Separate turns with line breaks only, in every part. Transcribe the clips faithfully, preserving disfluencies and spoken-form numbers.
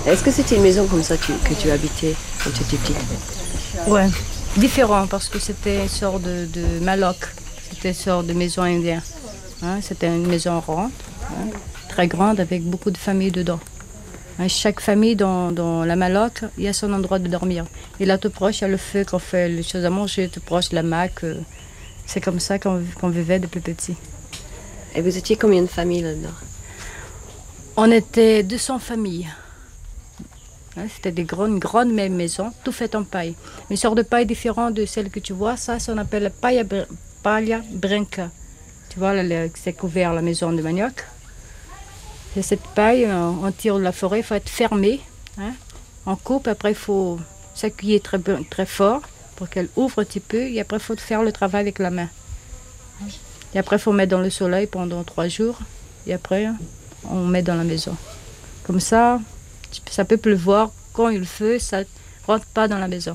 Est-ce que c'était une maison comme ça tu- que tu habitais quand tu étais petite?
Ouais, différent parce que c'était une sorte de, de Maloc. C'était une sorte de maison indienne. Hein, c'était une maison ronde, hein, très grande avec beaucoup de familles dedans. Hein, chaque famille dans, dans la Maloc, il y a son endroit de dormir. Et là, tout proche, il y a le feu qu'on fait les choses à manger, tout proche, la mac. euh, C'est comme ça qu'on qu'on vivait depuis petit.
Et vous étiez combien de familles là-dedans?
On était deux cents familles. Hein, c'était des grandes, grandes mêmes maisons, tout fait en paille. Une sorte de paille différente de celle que tu vois, ça, ça on appelle la paille palia branca. Tu vois, là, là, c'est couvert la maison de manioc. Et cette paille, euh, on tire de la forêt, il faut être fermé. Hein. On coupe, après il faut s'appuyer très, be- très fort pour qu'elle ouvre un petit peu. Et après, il faut faire le travail avec la main. Et après, il faut mettre dans le soleil pendant trois jours. Et après, on met dans la maison. Comme ça, ça peut pleuvoir. Quand il fait, ça ne rentre pas dans la maison.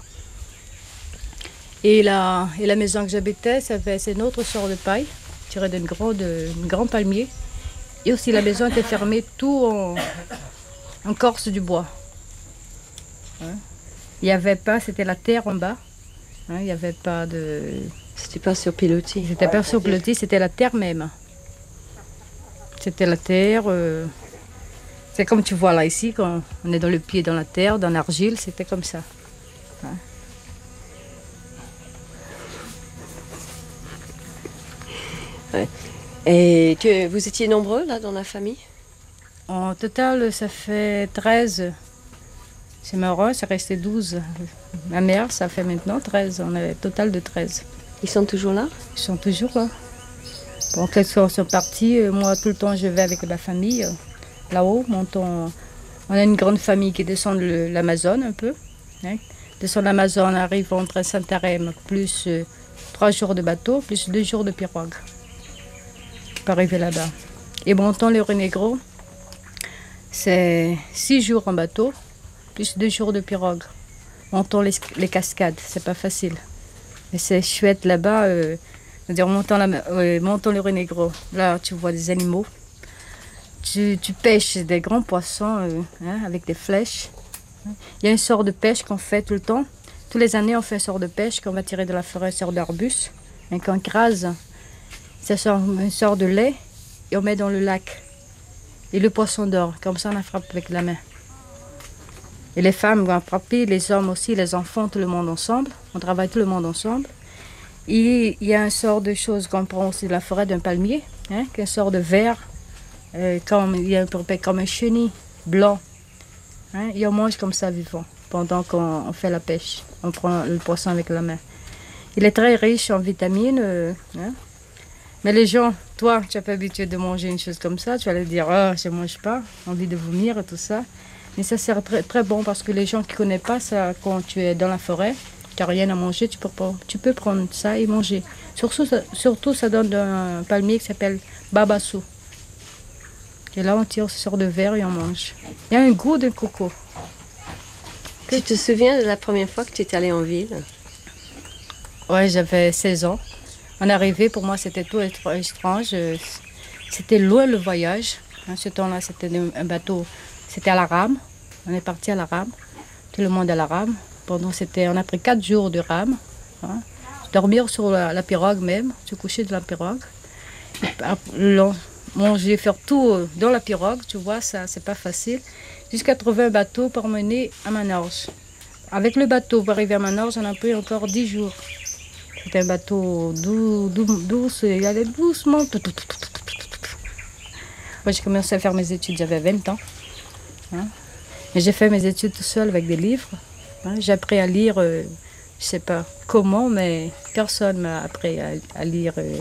Et la, et la maison que j'habitais, ça fait- c'est une autre sorte de paille, tirée d'un grand, de- d'un grand palmier. Et aussi, la maison était fermée tout en, en corse du bois. Hein. Il n'y avait pas, c'était la terre en bas. Hein, il n'y avait pas de.
C'était pas sur pilotis.
C'était pas sur pilotis, c'était la terre même. C'était la terre. euh, C'est comme tu vois là ici, quand on est dans le pied dans la terre, dans l'argile, c'était comme ça. Hein.
Ouais. Et tu- vous étiez nombreux là dans la famille?
En total, ça fait treize. C'est marrant, ça restait douze. Ma mère, ça fait maintenant treize. On est total de treize.
Ils sont toujours là?
Ils sont toujours là. Bon, quand ils sont partis, euh, moi, tout le temps, je vais avec la famille. euh, Là-haut, montons. On a une grande famille qui descend de l'Amazone un peu. Hein. Descend l'Amazone, arrive entre Santarém, plus euh, trois jours de bateau, plus deux jours de pirogue. Pour arriver là-bas. Et montons le Rio Negro, c'est six jours en bateau, plus deux jours de pirogue. Montons les, les cascades, c'est pas facile. Mais c'est chouette là-bas. Euh, c'est-à-dire, montons, la, euh, montons le Rio Negro. Là, tu vois des animaux. Tu, tu pêches des grands poissons euh, hein, avec des flèches. Il y a une sorte de pêche qu'on fait tout le temps. Tous les années, on fait une sorte de pêche qu'on va tirer de la forêt, une sorte d'arbus. Et qu'on crase, ça sort une sorte de lait et on met dans le lac. Et le poisson dort. Comme ça, on la frappe avec la main. Et les femmes vont frapper, les hommes aussi, les enfants, tout le monde ensemble. On travaille tout le monde ensemble. Et il y a une sorte de chose qu'on prend aussi de la forêt d'un palmier, hein, qui est une sorte de verre. Euh, comme, il y a un peu comme un chenille blanc. Hein, et on mange comme ça vivant pendant qu'on on fait la pêche. On prend le poisson avec la main. Il est très riche en vitamines. euh, hein. Mais les gens, toi, tu n'es pas habitué de manger une chose comme ça. Tu vas leur dire, oh, je ne mange pas, envie de vomir et tout ça. Mais ça sert très, très bon parce que les gens qui ne connaissent pas ça, quand tu es dans la forêt, tu n'as rien à manger, tu peux, tu peux prendre ça et manger. Surtout, ça, surtout, ça donne un palmier qui s'appelle babassou. Et là, on tire ce sort de verre et on mange. Il y a un goût de coco.
Tu te souviens de la première fois que tu es allée en ville?
Ouais, j'avais seize ans. En arrivée, pour moi, c'était tout étrange. C'était loin le voyage. En ce temps-là, c'était un bateau. C'était à la rame. On est parti à la rame. Tout le monde à la rame. Pendant, c'était, on a pris quatre jours de rame. Hein. Dormir sur la, la pirogue même, se coucher de la pirogue. Manger, faire tout dans la pirogue, tu vois, ça, c'est pas facile. Jusqu'à trouver un bateau pour mener à Manorge. Avec le bateau pour arriver à Manorge, on a pris encore dix jours. C'était un bateau doux, doux, douce, il allait doucement. Moi, j'ai commencé à faire mes études, j'avais vingt ans. Hein. Et j'ai fait mes études tout seul avec des livres. Hein. J'ai appris à lire, euh, je sais pas comment, mais personne m'a appris à, à lire. Euh,